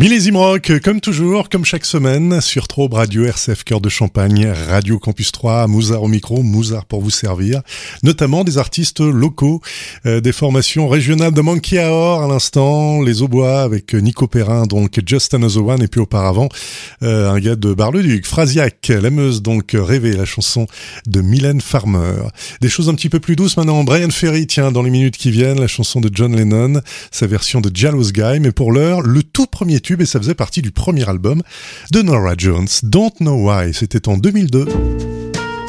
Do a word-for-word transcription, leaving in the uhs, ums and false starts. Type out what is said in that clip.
Millésime Rock, comme toujours, comme chaque semaine, sur Trobe Radio, R C F Cœur de Champagne, Radio Campus trois, Mouzard au micro, Mouzard pour vous servir, notamment des artistes locaux, euh, des formations régionales de Monkey Aor à l'instant, les Aubois avec Nico Perrin, donc Just Another One, et puis auparavant, euh, un gars de Bar-le-Duc, Frasiac, la Meuse, donc Rêver, la chanson de Mylène Farmer. Des choses un petit peu plus douces maintenant, Brian Ferry, tiens, dans les minutes qui viennent, la chanson de John Lennon, sa version de Jealous Guy, mais pour l'heure, le tout premier tube, et ça faisait partie du premier album de Norah Jones, Don't Know Why, c'était en deux mille deux.